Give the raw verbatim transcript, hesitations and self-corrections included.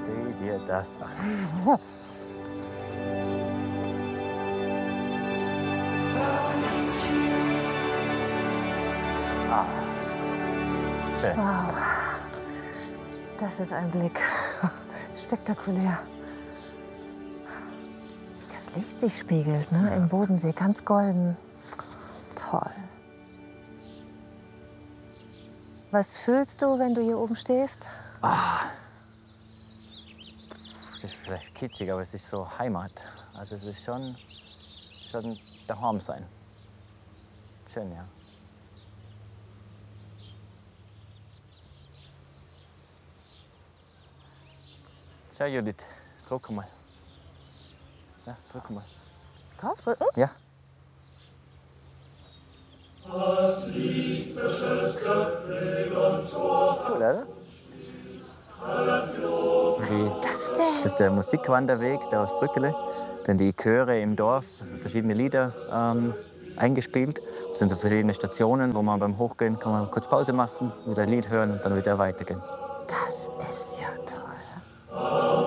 Sieh dir das an. Ah, schön. Wow, das ist ein Blick. Spektakulär. Wie das Licht sich spiegelt, ne? Ja. Im Bodensee, ganz golden. Toll. Was fühlst du, wenn du hier oben stehst? Ah, das ist vielleicht kitschig, aber es ist so Heimat. Also es ist schon, schon daheim sein. Schön, ja. Schau, Judith, drück mal. Ja, drück mal. Draufdrücken? Ja. Cool, oder? Was ist das denn? Das ist der Musikwanderweg da aus Brückele. Dann die Chöre im Dorf, verschiedene Lieder ähm, eingespielt. Das sind so verschiedene Stationen, wo man beim Hochgehen kann man kurz Pause machen, wieder ein Lied hören und dann wieder weitergehen.